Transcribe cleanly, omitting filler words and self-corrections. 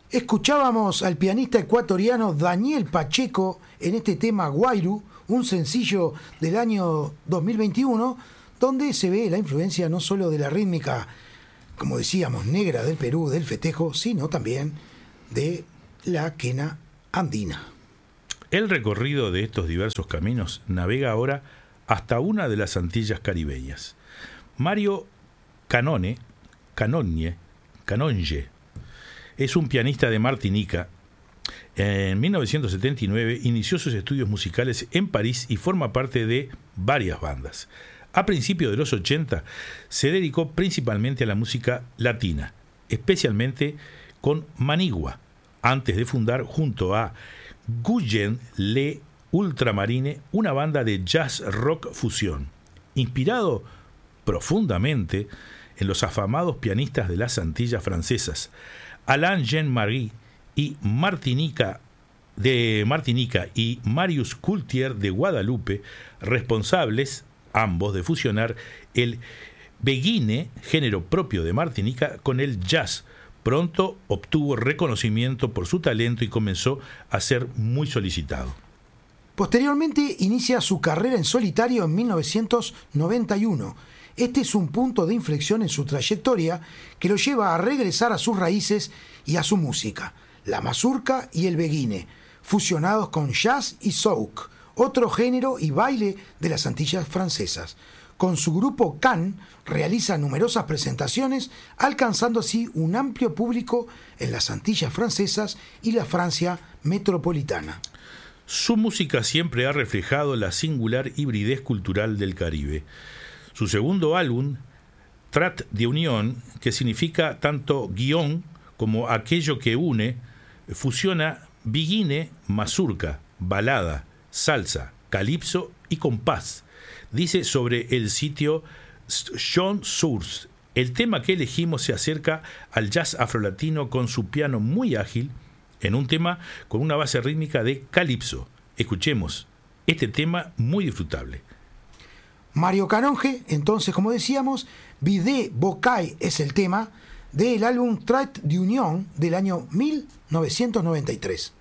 Escuchábamos al pianista ecuatoriano Daniel Pacheco en este tema Guayru, un sencillo del año 2021, donde se ve la influencia no solo de la rítmica, como decíamos, negra del Perú, del festejo, sino también de la quena andina. El recorrido de estos diversos caminos navega ahora hasta una de las Antillas caribeñas. Mario Canonge es un pianista de Martinica. En 1979 inició sus estudios musicales en París y forma parte de varias bandas. A principios de los 80 se dedicó principalmente a la música latina, especialmente con Manigua, antes de fundar junto a Guyen Le Ultramarine una banda de jazz rock fusión, inspirado profundamente en los afamados pianistas de las Antillas francesas, Alain Jean-Marie y Martinica y Marius Coultier de Guadalupe, responsables ambos de fusionar el beguine, género propio de Martinica, con el jazz. Pronto obtuvo reconocimiento por su talento y comenzó a ser muy solicitado. Posteriormente inicia su carrera en solitario en 1991. Este es un punto de inflexión en su trayectoria que lo lleva a regresar a sus raíces y a su música, la mazurca y el beguine, fusionados con jazz y souk, otro género y baile de las Antillas francesas. Con su grupo Can realiza numerosas presentaciones, alcanzando así un amplio público en las Antillas francesas y la Francia metropolitana. Su música siempre ha reflejado la singular hibridez cultural del Caribe. Su segundo álbum, Trat d'Union, que significa tanto guión como aquello que une, fusiona beguine, mazurca, balada, salsa, calipso y compás. Dice sobre el sitio Jean Source: el tema que elegimos se acerca al jazz afrolatino con su piano muy ágil, en un tema con una base rítmica de calipso. Escuchemos este tema muy disfrutable. Mario Canonge, entonces, como decíamos, Vide Bocai es el tema del álbum Trait d'Union del año 1993.